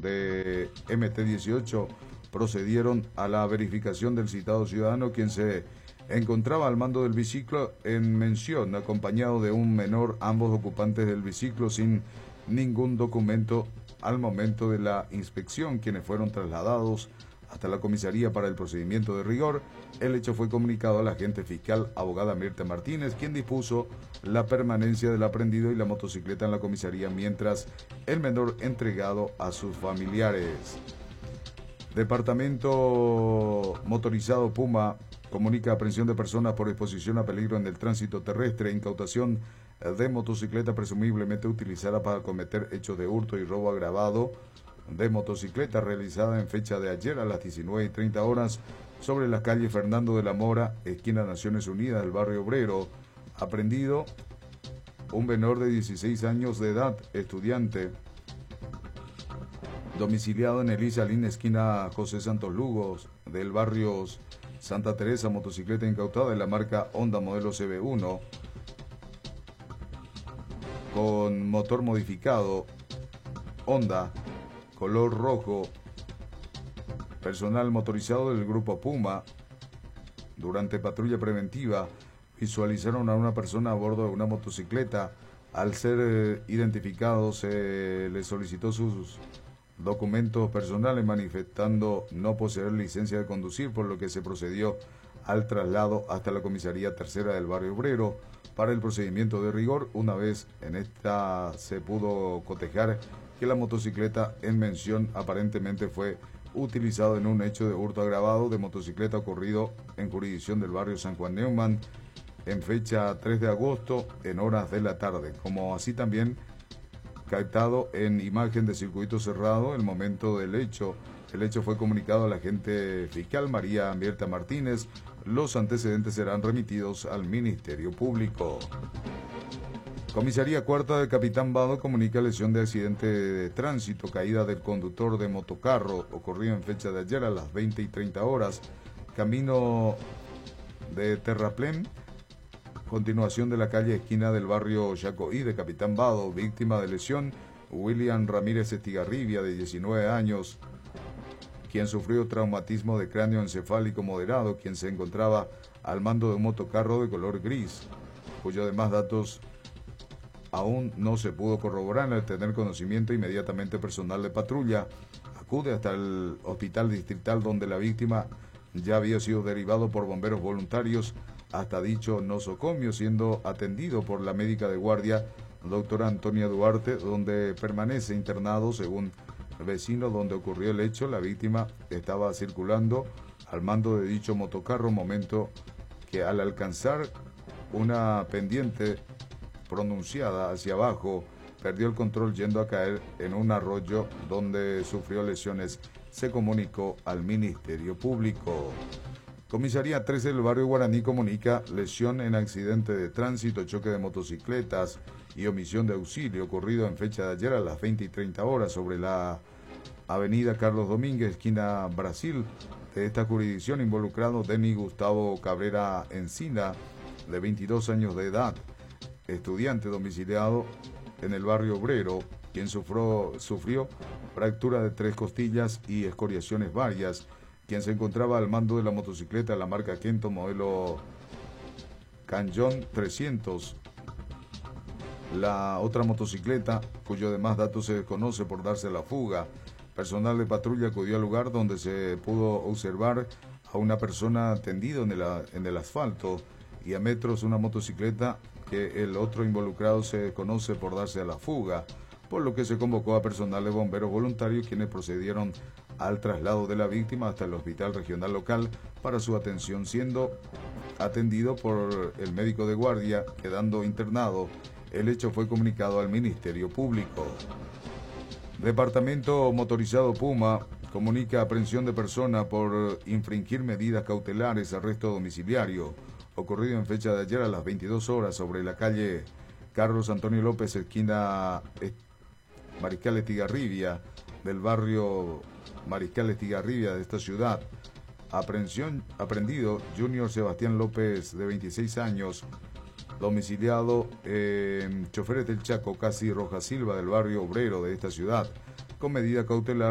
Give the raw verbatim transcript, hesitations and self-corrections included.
de M T dieciocho procedieron a la verificación del citado ciudadano, quien se encontraba al mando del biciclo en mención, acompañado de un menor, ambos ocupantes del biciclo sin ningún documento al momento de la inspección, quienes fueron trasladados hasta la comisaría para el procedimiento de rigor. El hecho fue comunicado a la agente fiscal abogada Mirta Martínez, quien dispuso la permanencia del aprendido y la motocicleta en la comisaría, mientras el menor entregado a sus familiares. Departamento Motorizado Puma comunica aprehensión de personas por exposición a peligro en el tránsito terrestre e incautación de motocicleta presumiblemente utilizada para cometer hechos de hurto y robo agravado de motocicleta, realizada en fecha de ayer a las diecinueve y treinta horas sobre la calle Fernando de la Mora, esquina Naciones Unidas del barrio Obrero. Aprendido un menor de dieciséis años de edad, estudiante, domiciliado en Elisa Lin, esquina José Santos Lugos del barrio Santa Teresa. Motocicleta incautada de la marca Honda modelo C B uno con motor modificado Honda color rojo. Personal motorizado del grupo Puma, durante patrulla preventiva, visualizaron a una persona a bordo de una motocicleta. Al ser eh, identificado, se le solicitó sus documentos personales, manifestando no poseer licencia de conducir, por lo que se procedió al traslado hasta la comisaría tercera del barrio Obrero para el procedimiento de rigor. Una vez en esta se pudo cotejar que la motocicleta en mención aparentemente fue utilizada en un hecho de hurto agravado de motocicleta ocurrido en jurisdicción del barrio San Juan Neumann en fecha tres de agosto en horas de la tarde, como así también captado en imagen de circuito cerrado el momento del hecho. El hecho fue comunicado a la agente fiscal María Mirta Martínez. Los antecedentes serán remitidos al Ministerio Público. Comisaría Cuarta de Capitán Vado comunica lesión de accidente de tránsito, caída del conductor de motocarro, ocurrido en fecha de ayer a las veinte y treinta horas, camino de Terraplén, continuación de la calle esquina del barrio Yacoí de Capitán Vado. Víctima de lesión, William Ramírez Estigarribia, de diecinueve años, quien sufrió traumatismo de cráneo encefálico moderado, quien se encontraba al mando de un motocarro de color gris, cuyos demás datos aún no se pudo corroborar. Al tener conocimiento, inmediatamente personal de patrulla acude hasta el hospital distrital, donde la víctima ya había sido derivado por bomberos voluntarios hasta dicho nosocomio, siendo atendido por la médica de guardia, doctora Antonia Duarte, donde permanece internado. Según vecino donde ocurrió el hecho, la víctima estaba circulando al mando de dicho motocarro, momento que al alcanzar una pendiente pronunciada hacia abajo, perdió el control yendo a caer en un arroyo donde sufrió lesiones. Se comunicó al Ministerio Público. Comisaría trece del barrio Guaraní comunica lesión en accidente de tránsito, choque de motocicletas y omisión de auxilio ocurrido en fecha de ayer a las veinte y treinta horas sobre la avenida Carlos Domínguez, esquina Brasil. De esta jurisdicción, involucrado Denis Gustavo Cabrera Encina, de veintidós años de edad, estudiante domiciliado en el barrio Obrero, quien sufrió, sufrió fractura de tres costillas y escoriaciones varias, quien se encontraba al mando de la motocicleta de la marca Kento modelo Canyon trescientos. La otra motocicleta, cuyo demás datos se desconoce por darse a la fuga. Personal de patrulla acudió al lugar, donde se pudo observar a una persona tendido en el, en el asfalto y a metros una motocicleta que el otro involucrado se desconoce por darse a la fuga, por lo que se convocó a personal de bomberos voluntarios, quienes procedieron al traslado de la víctima hasta el hospital regional local para su atención, siendo atendido por el médico de guardia, quedando internado. El hecho fue comunicado al Ministerio Público. Departamento Motorizado Puma comunica aprehensión de persona por infringir medidas cautelares, arresto domiciliario, ocurrido en fecha de ayer a las veintidós horas sobre la calle Carlos Antonio López, esquina Mariscal Estigarribia, del barrio Mariscal Estigarribia de esta ciudad. Aprehensión, aprendido Junior Sebastián López, de veintiséis años, domiciliado en Choferes del Chaco, casi Roja Silva, del barrio Obrero de esta ciudad, con medida cautelar